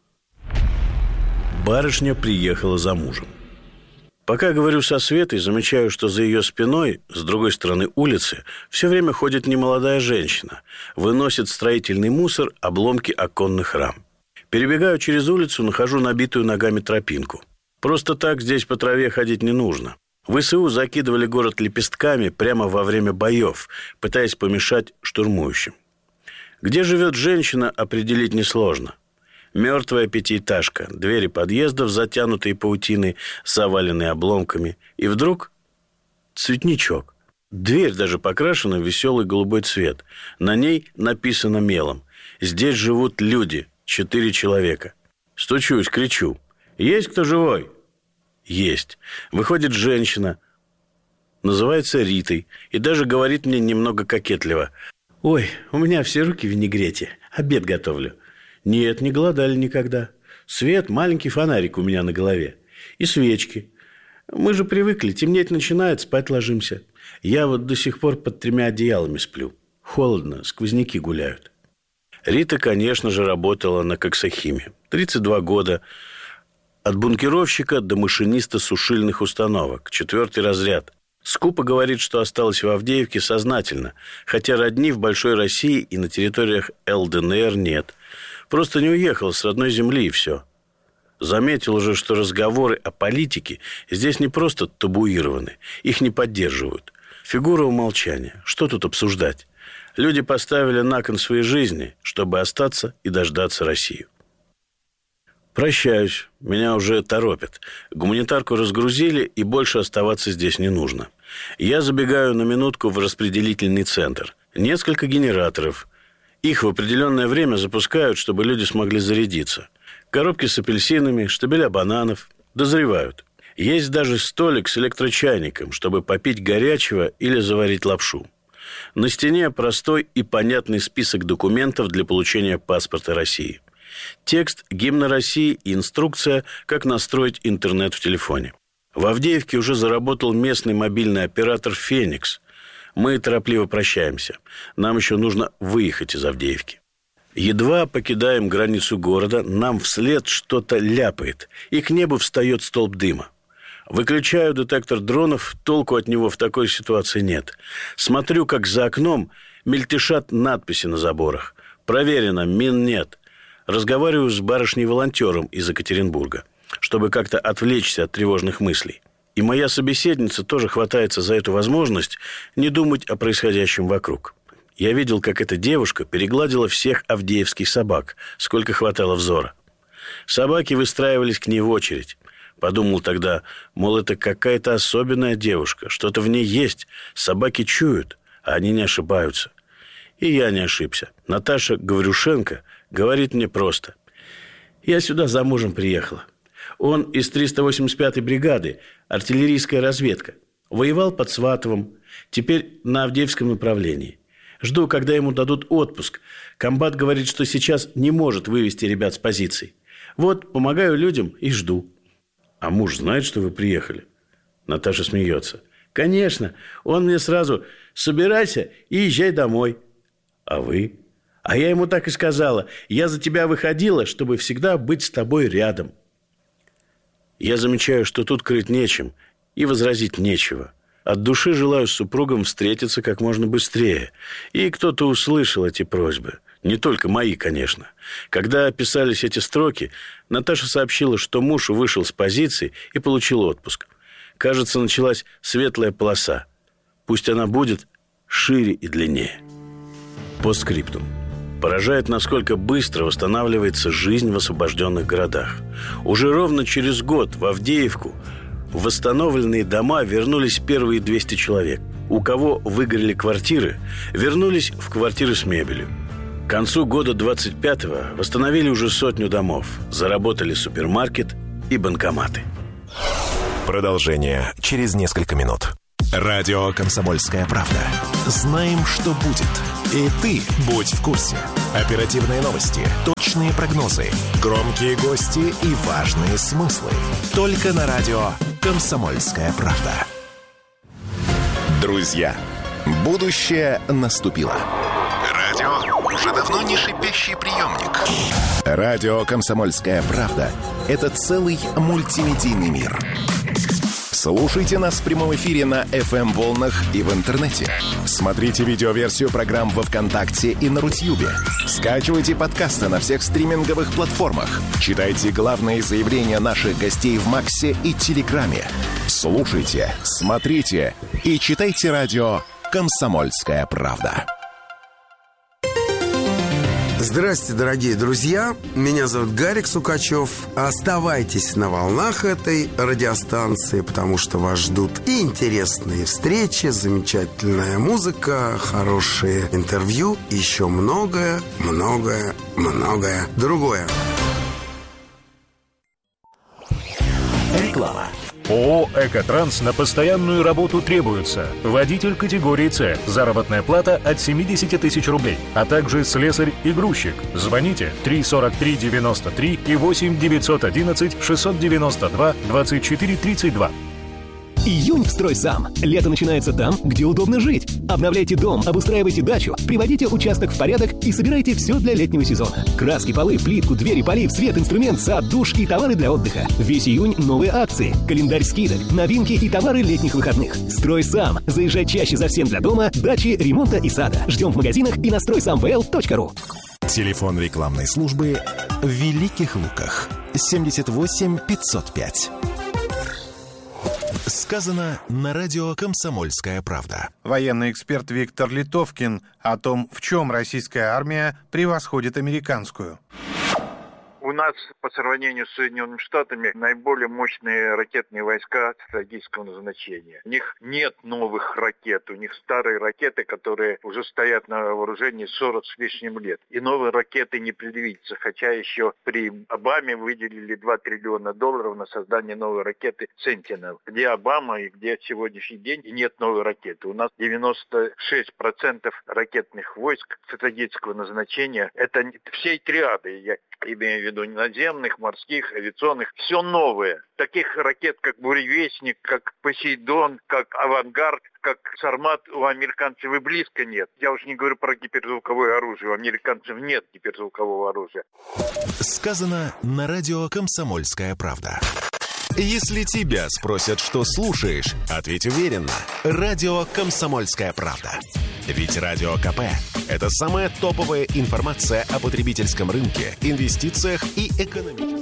Барышня приехала за мужем. Пока говорю со Светой, замечаю, что за ее спиной, с другой стороны улицы, все время ходит немолодая женщина. Выносит строительный мусор, обломки оконных рам. Перебегаю через улицу, нахожу набитую ногами тропинку. Просто так здесь по траве ходить не нужно. ВСУ закидывали город лепестками прямо во время боев, пытаясь помешать штурмующим. Где живет женщина, определить несложно. Мертвая пятиэтажка, двери подъездов, затянутые паутиной, заваленные обломками. И вдруг цветничок. Дверь даже покрашена в веселый голубой цвет. На ней написано мелом: «Здесь живут люди, четыре человека». Стучусь, кричу: «Есть кто живой?» Есть. Выходит женщина, называется Ритой, и даже говорит мне немного кокетливо: «Ой, у меня все руки в винегрете, обед готовлю». Нет, не голодали никогда. Свет, маленький фонарик у меня на голове. И свечки. Мы же привыкли, темнеть начинает, спать ложимся. Я вот до сих пор под тремя одеялами сплю. Холодно, сквозняки гуляют. Рита, конечно же, работала на коксохиме. тридцать два года. От бункеровщика до машиниста сушильных установок. Четвертый разряд. Скупо говорит, что осталась в Авдеевке сознательно, хотя родни в Большой России и на территориях ЛДНР нет. Просто не уехала с родной земли, и все. Заметил уже, что разговоры о политике здесь не просто табуированы, их не поддерживают. Фигура умолчания. Что тут обсуждать? Люди поставили на кон своей жизни, чтобы остаться и дождаться Россию. Прощаюсь, меня уже торопят. Гуманитарку разгрузили, и больше оставаться здесь не нужно. Я забегаю на минутку в распределительный центр. Несколько генераторов. Их в определенное время запускают, чтобы люди смогли зарядиться. Коробки с апельсинами, штабеля бананов. Дозревают. Есть даже столик с электрочайником, чтобы попить горячего или заварить лапшу. На стене простой и понятный список документов для получения паспорта России. Текст гимна России и инструкция, как настроить интернет в телефоне. В Авдеевке уже заработал местный мобильный оператор «Феникс». Мы торопливо прощаемся. Нам еще нужно выехать из Авдеевки. Едва покидаем границу города, нам вслед что-то ляпает, и к небу встает столб дыма. Выключаю детектор дронов, толку от него в такой ситуации нет. Смотрю, как за окном мельтешат надписи на заборах. Проверено, мин нет. Разговариваю с барышней-волонтером из Екатеринбурга, чтобы как-то отвлечься от тревожных мыслей. И моя собеседница тоже хватается за эту возможность не думать о происходящем вокруг. Я видел, как эта девушка перегладила всех авдеевских собак, сколько хватало взора. Собаки выстраивались к ней в очередь. Подумал тогда, мол, это какая-то особенная девушка, что-то в ней есть, собаки чуют, а они не ошибаются. И я не ошибся. Наташа Гаврюшенко говорит мне просто: «Я сюда за мужем приехала. Он из триста восемьдесят пятой бригады, артиллерийская разведка. Воевал под Сватовым, теперь на Авдеевском направлении. Жду, когда ему дадут отпуск. Комбат говорит, что сейчас не может вывести ребят с позиций. Вот, помогаю людям и жду». «А муж знает, что вы приехали?» Наташа смеется. «Конечно. Он мне сразу: собирайся и езжай домой». «А вы?» «А я ему так и сказала: я за тебя выходила, чтобы всегда быть с тобой рядом». Я замечаю, что тут крыть нечем и возразить нечего. От души желаю с супругом встретиться как можно быстрее. И кто-то услышал эти просьбы. Не только мои, конечно. Когда писались эти строки, Наташа сообщила, что муж вышел с позиции и получил отпуск. Кажется, началась светлая полоса. Пусть она будет шире и длиннее. Постскриптум. Поражает, насколько быстро восстанавливается жизнь в освобожденных городах. Уже ровно через год в Авдеевку в восстановленные дома вернулись первые двести человек. У кого выгорели квартиры, вернулись в квартиры с мебелью. К концу года двадцать пятого восстановили уже сотню домов. Заработали супермаркет и банкоматы. Продолжение через несколько минут. Радио «Комсомольская правда». Знаем, что будет. И ты будь в курсе. Оперативные новости, точные прогнозы, громкие гости и важные смыслы. Только на радио «Комсомольская правда». Друзья, будущее наступило. Радио уже давно не шипящий приемник. Радио «Комсомольская правда» — это целый мультимедийный мир. Слушайте нас в прямом эфире на эф эм-волнах и в интернете. Смотрите видеоверсию программ во ВКонтакте и на Рутьюбе. Скачивайте подкасты на всех стриминговых платформах. Читайте главные заявления наших гостей в Максе и Телеграме. Слушайте, смотрите и читайте радио «Комсомольская правда». Здравствуйте, дорогие друзья. Меня зовут Гарик Сукачев. Оставайтесь на волнах этой радиостанции, потому что вас ждут и интересные встречи, замечательная музыка, хорошие интервью, еще многое, многое, многое другое. Реклама. ООО «Экотранс» на постоянную работу требуется. Водитель категории С. Заработная плата от семьдесят тысяч рублей. А также слесарь и грузчик. Звоните три сорок три девяносто три и восемь девятьсот одиннадцать шестьсот девяносто два двадцать четыре тридцать два. Июнь в «Стройсам». Лето начинается там, где удобно жить. Обновляйте дом, обустраивайте дачу, приводите участок в порядок и собирайте все для летнего сезона. Краски, полы, плитку, двери, полив, свет, инструмент, сад, душ и товары для отдыха. Весь июнь новые акции, календарь скидок, новинки и товары летних выходных. «Стройсам». Заезжай чаще за всем для дома, дачи, ремонта и сада. Ждем в магазинах и на стройсам вэ эл точка ру. Телефон рекламной службы в Великих Луках. семьдесят восемь пятьсот пять. Сказано на радио «Комсомольская правда». Военный эксперт Виктор Литовкин о том, в чем российская армия превосходит американскую. У нас по сравнению с Соединенными Штатами наиболее мощные ракетные войска стратегического назначения. У них нет новых ракет, у них старые ракеты, которые уже стоят на вооружении сорок с лишним лет. И новые ракеты не предвидится, хотя еще при Обаме выделили два триллиона долларов на создание новой ракеты «Сентинел». Где Обама и где сегодняшний день, и нет новой ракеты. У нас девяносто шесть процентов ракетных войск стратегического назначения. Это всей триады, я имею в виду наземных, морских, авиационных, все новое. Таких ракет, как «Буревестник», как «Посейдон», как «Авангард», как «Сармат» у американцев и близко нет. Я уж не говорю про гиперзвуковое оружие. У американцев нет гиперзвукового оружия. Сказано на радио «Комсомольская правда». Если тебя спросят, что слушаешь, ответь уверенно. Радио «Комсомольская правда». Ведь Радио ка пэ – это самая топовая информация о потребительском рынке, инвестициях и экономике.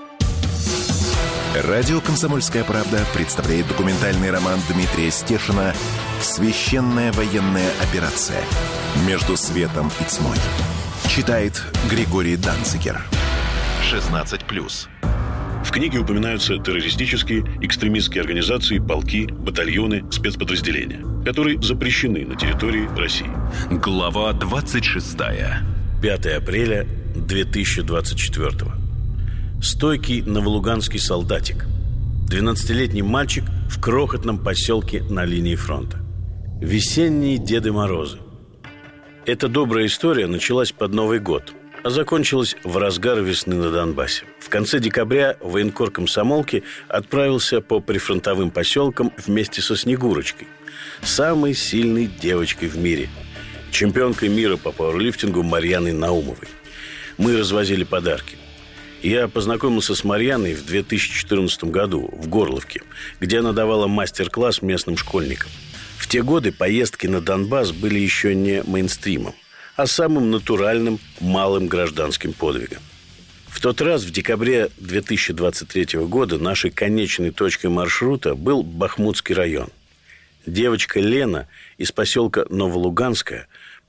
Радио «Комсомольская правда» представляет документальный роман Дмитрия Стешина «Священная военная операция. Между светом и тьмой». Читает Григорий Данцигер. шестнадцать плюс. В книге упоминаются террористические, экстремистские организации, полки, батальоны, спецподразделения, которые запрещены на территории России. Глава двадцать шестая. пятое апреля две тысячи двадцать четвёртого. Стойкий новолуганский солдатик. двенадцатилетний мальчик в крохотном поселке на линии фронта. Весенние Деды Морозы. Эта добрая история началась под Новый год, а закончилась в разгар весны на Донбассе. В конце декабря военкор комсомолки отправился по прифронтовым поселкам вместе со Снегурочкой, самой сильной девочкой в мире, чемпионкой мира по пауэрлифтингу Марьяной Наумовой. Мы развозили подарки. Я познакомился с Марьяной в две тысячи четырнадцатом году в Горловке, где она давала мастер-класс местным школьникам. В те годы поездки на Донбасс были еще не мейнстримом, а самым натуральным малым гражданским подвигом. В тот раз, в декабре две тысячи двадцать третьего года, нашей конечной точкой маршрута был Бахмутский район. Девочка Лена из поселка Новолуганская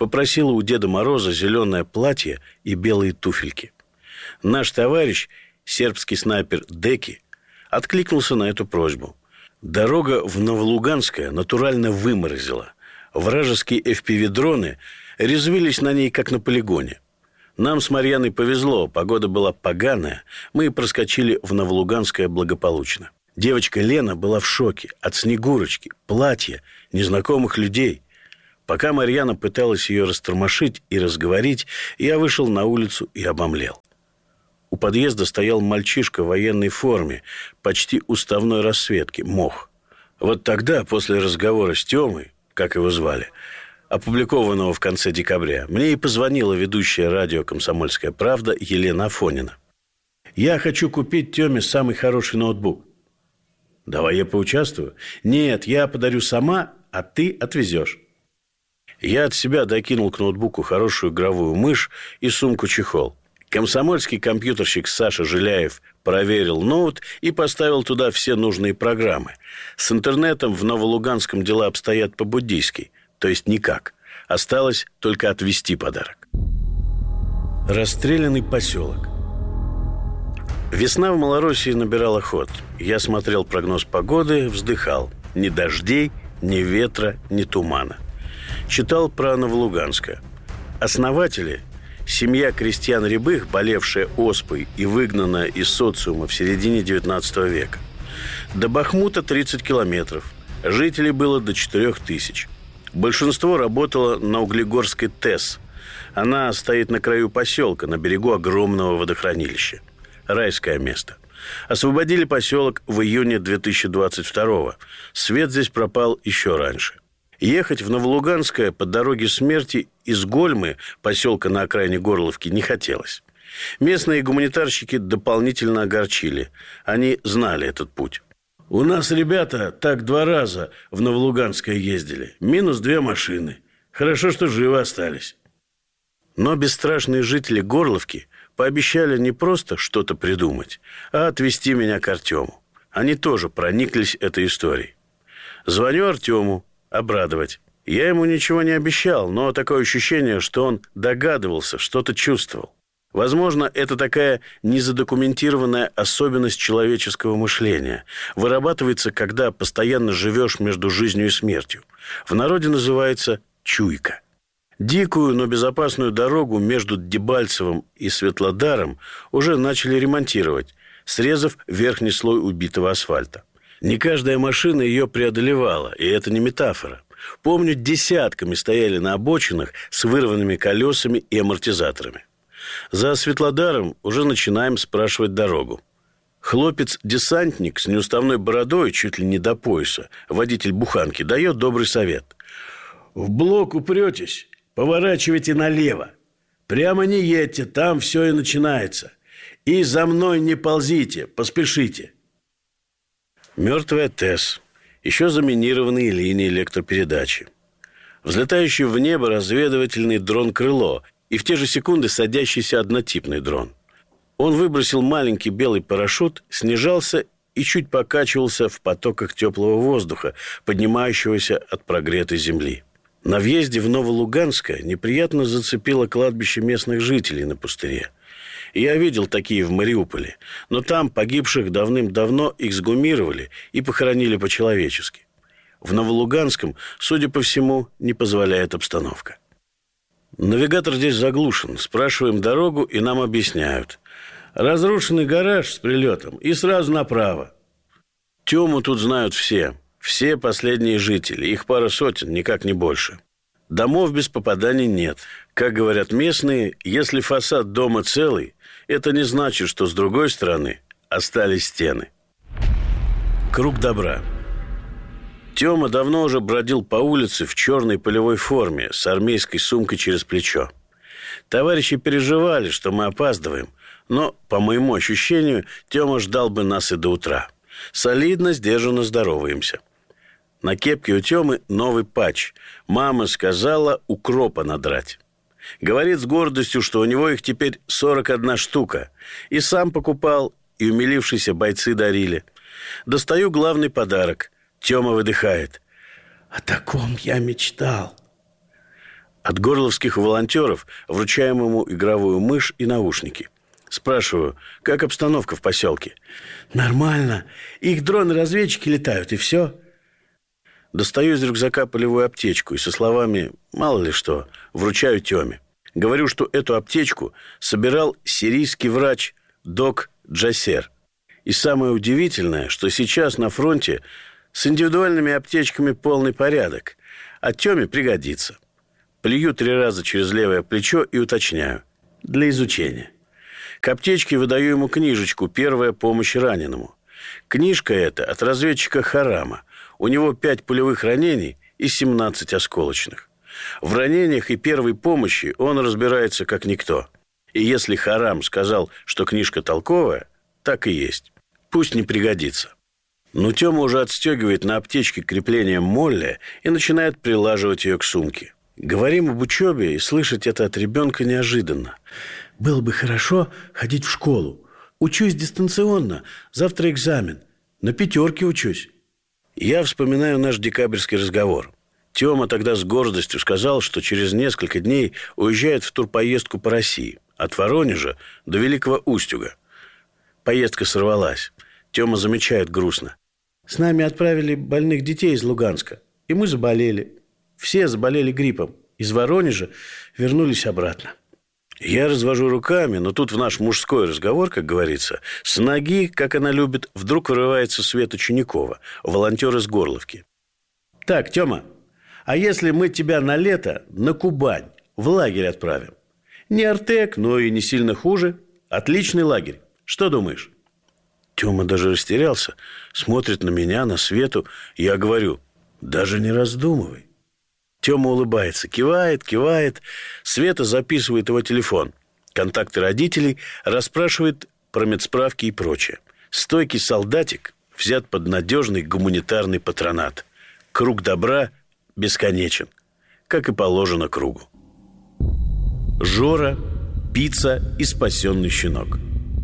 попросила у Деда Мороза зеленое платье и белые туфельки. Наш товарищ, сербский снайпер Деки, откликнулся на эту просьбу. Дорога в Новолуганское натурально выморозила. Вражеские эф пи ви-дроны резвились на ней, как на полигоне. Нам с Марьяной повезло, погода была поганая, мы проскочили в Новолуганское благополучно. Девочка Лена была в шоке от Снегурочки, платья, незнакомых людей. Пока Марьяна пыталась ее растормошить и разговорить, я вышел на улицу и обомлел. У подъезда стоял мальчишка в военной форме, почти уставной расцветки, мох. Вот тогда, после разговора с Тёмой, как его звали, опубликованного в конце декабря, мне и позвонила ведущая радио «Комсомольская правда» Елена Афонина. «Я хочу купить Тёме самый хороший ноутбук». «Давай я поучаствую». «Нет, я подарю сама, а ты отвезешь». Я от себя докинул к ноутбуку хорошую игровую мышь и сумку-чехол. Комсомольский компьютерщик Саша Жиляев проверил ноут и поставил туда все нужные программы. С интернетом в Новолуганском дела обстоят по-буддийски, то есть никак. Осталось только отвезти подарок. Расстрелянный поселок. Весна в Малороссии набирала ход. Я смотрел прогноз погоды, вздыхал. Ни дождей, ни ветра, ни тумана. Читал про Новолуганское. Основатели – семья крестьян Рябых, болевшая оспой и выгнанная из социума в середине девятнадцатого века. До Бахмута тридцать километров. Жителей было до четырех тысяч. Большинство работало на Углегорской ТЭС. Она стоит на краю поселка, на берегу огромного водохранилища. Райское место. Освободили поселок в июне две тысячи двадцать второго. Свет здесь пропал еще раньше. Ехать в Новолуганское по дороге смерти из Гольмы, поселка на окраине Горловки, не хотелось. Местные гуманитарщики дополнительно огорчили. Они знали этот путь. У нас ребята так два раза в Новолуганское ездили. Минус две машины. Хорошо, что живы остались. Но бесстрашные жители Горловки пообещали не просто что-то придумать, а отвезти меня к Артему. Они тоже прониклись этой историей. Звоню Артему. Обрадовать. Я ему ничего не обещал, но такое ощущение, что он догадывался, что-то чувствовал. Возможно, это такая незадокументированная особенность человеческого мышления. Вырабатывается, когда постоянно живешь между жизнью и смертью. В народе называется чуйка. Дикую, но безопасную дорогу между Дебальцевым и Светлодаром уже начали ремонтировать, срезав верхний слой убитого асфальта. Не каждая машина ее преодолевала, и это не метафора. Помню, десятками стояли на обочинах с вырванными колесами и амортизаторами. За Светлодаром уже начинаем спрашивать дорогу. Хлопец-десантник с неуставной бородой, чуть ли не до пояса, водитель буханки, дает добрый совет. «В блок упретесь, поворачивайте налево. Прямо не едьте, там все и начинается. И за мной не ползите, поспешите». Мертвая ТЭС, еще заминированные линии электропередачи. Взлетающий в небо разведывательный дрон «Крыло» и в те же секунды садящийся однотипный дрон. Он выбросил маленький белый парашют, снижался и чуть покачивался в потоках теплого воздуха, поднимающегося от прогретой земли. На въезде в Новолуганское неприятно зацепило кладбище местных жителей на пустыре. Я видел такие в Мариуполе, но там погибших давным-давно эксгумировали и похоронили по-человечески. В Новолуганском, судя по всему, не позволяет обстановка. Навигатор здесь заглушен. Спрашиваем дорогу, и нам объясняют. Разрушенный гараж с прилетом и сразу направо. Тему тут знают все. Все последние жители. Их пара сотен, никак не больше. Домов без попаданий нет. Как говорят местные, если фасад дома целый, это не значит, что с другой стороны остались стены. Круг добра. Тёма давно уже бродил по улице в черной полевой форме с армейской сумкой через плечо. Товарищи переживали, что мы опаздываем, но, по моему ощущению, Тёма ждал бы нас и до утра. Солидно, сдержанно здороваемся. На кепке у Тёмы новый патч. Мама сказала укропа надрать. Говорит с гордостью, что у него их теперь сорок одна штука. И сам покупал, и умилившиеся бойцы дарили. Достаю главный подарок. Тёма выдыхает. О таком я мечтал. От горловских волонтеров вручаем ему игровую мышь и наушники. Спрашиваю, как обстановка в поселке? Нормально. Их дроны-разведчики летают, и все. Достаю из рюкзака полевую аптечку и со словами «мало ли что» вручаю Тёме. Говорю, что эту аптечку собирал сирийский врач Док Джасер. И самое удивительное, что сейчас на фронте с индивидуальными аптечками полный порядок, а Тёме пригодится. Плюю три раза через левое плечо и уточняю. Для изучения. К аптечке выдаю ему книжечку «Первая помощь раненому». Книжка эта от разведчика Харама. У него пять пулевых ранений и семнадцать осколочных. В ранениях и первой помощи он разбирается как никто. И если Харам сказал, что книжка толковая, так и есть. Пусть не пригодится. Но Тёма уже отстегивает на аптечке крепление молли и начинает прилаживать ее к сумке. Говорим об учебе, и слышать это от ребенка неожиданно. Было бы хорошо ходить в школу. Учусь дистанционно. Завтра экзамен. На пятерке учусь. Я вспоминаю наш декабрьский разговор. Тёма тогда с гордостью сказал, что через несколько дней уезжает в турпоездку по России. От Воронежа до Великого Устюга. Поездка сорвалась. Тёма замечает грустно. С нами отправили больных детей из Луганска. И мы заболели. Все заболели гриппом. Из Воронежа вернулись обратно. Я развожу руками, но тут в наш мужской разговор, как говорится, с ноги, как она любит, вдруг вырывается Света Чуникова, волонтер из Горловки. Так, Тёма, а если мы тебя на лето на Кубань в лагерь отправим? Не Артек, но и не сильно хуже. Отличный лагерь. Что думаешь? Тёма даже растерялся, смотрит на меня, на Свету. Я говорю, даже не раздумывай. Тёма улыбается, кивает, кивает. Света записывает его телефон, контакты родителей, расспрашивает про медсправки и прочее. Стойкий солдатик взят под надежный гуманитарный патронат. Круг добра бесконечен, как и положено кругу. Жора, пицца и спасенный щенок.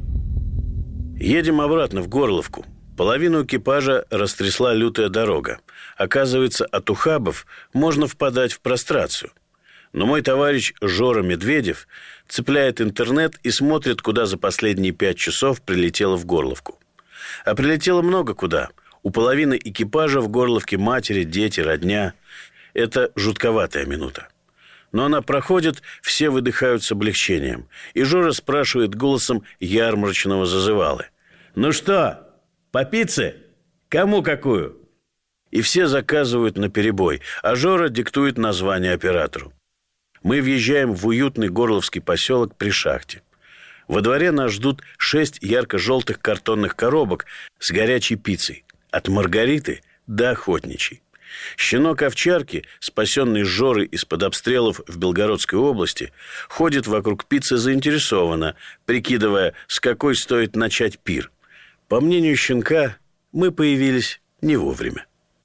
Едем обратно в Горловку. Половину экипажа растрясла лютая дорога. Оказывается, от ухабов можно впадать в прострацию. Но мой товарищ Жора Медведев цепляет интернет и смотрит, куда за последние пять часов прилетело в Горловку. А прилетело много куда. У половины экипажа в Горловке матери, дети, родня. Это жутковатая минута. Но она проходит, все выдыхают с облегчением. И Жора спрашивает голосом ярмарочного зазывалы. «Ну что, по пицце? Кому какую?» И все заказывают наперебой, а Жора диктует название оператору. Мы въезжаем в уютный горловский поселок при шахте. Во дворе нас ждут шесть ярко-желтых картонных коробок с горячей пиццей. От Маргариты до Охотничьей. Щенок овчарки, спасенный Жорой из-под обстрелов в Белгородской области, ходит вокруг пиццы заинтересованно, прикидывая, с какой стоит начать пир. По мнению щенка, мы появились не вовремя.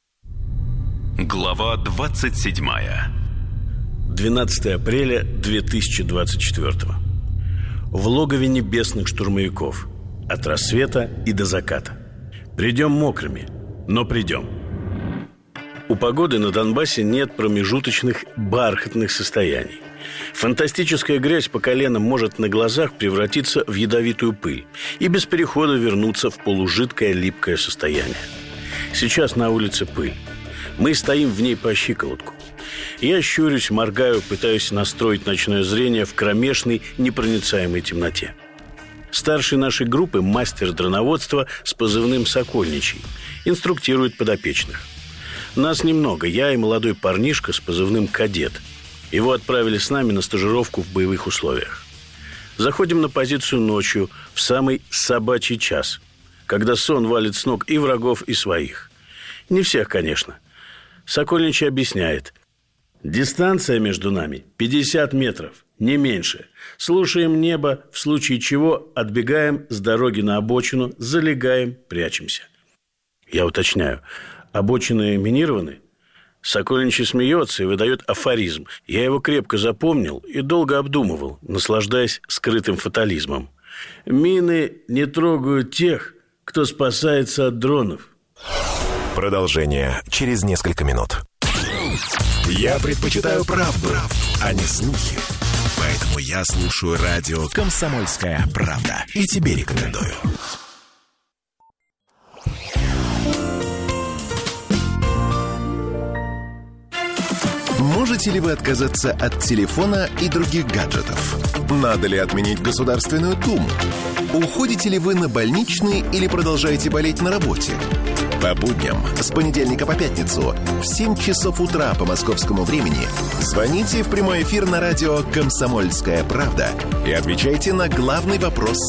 Глава двадцать седьмая. двенадцатое апреля две тысячи двадцать четвёртого. В логове небесных штурмовиков. От рассвета и до заката. Придем мокрыми, но придем. У погоды на Донбассе нет промежуточных бархатных состояний. Фантастическая грязь по колено может на глазах превратиться в ядовитую пыль и без перехода вернуться в полужидкое липкое состояние. Сейчас на улице пыль. Мы стоим в ней по щиколотку. Я щурюсь, моргаю, пытаюсь настроить ночное зрение в кромешной, непроницаемой темноте. Старший нашей группы, мастер дроноводства с позывным «Сокольничий», инструктирует подопечных. Нас немного, я и молодой парнишка с позывным «Кадет». Его отправили с нами на стажировку в боевых условиях. Заходим на позицию ночью, в самый собачий час, когда сон валит с ног и врагов, и своих. Не всех, конечно. Сокольничий объясняет. Дистанция между нами пятьдесят метров, не меньше. Слушаем небо, в случае чего отбегаем с дороги на обочину, залегаем, прячемся. Я уточняю. Обочины минированы? Сокольничий смеется и выдает афоризм. Я его крепко запомнил и долго обдумывал, наслаждаясь скрытым фатализмом. Мины не трогают тех, кто спасается от дронов. Продолжение через несколько минут. Я предпочитаю правду, а не слухи. Поэтому я слушаю радио «Комсомольская правда». И тебе рекомендую. Можете ли вы отказаться от телефона и других гаджетов? Надо ли отменить Государственную Думу? Уходите ли вы на больничный или продолжаете болеть на работе? По будням с понедельника по пятницу в семь часов утра по московскому времени звоните в прямой эфир на радио «Комсомольская правда» и отвечайте на главный вопрос